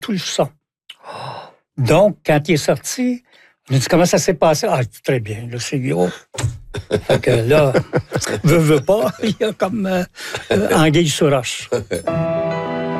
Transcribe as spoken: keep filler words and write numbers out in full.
tout le son. Donc, quand il est sorti, on a dit comment ça s'est passé. Ah, très bien, là, c'est gros. Fait que là, veut, veut pas, il y a comme euh, anguille sur roche.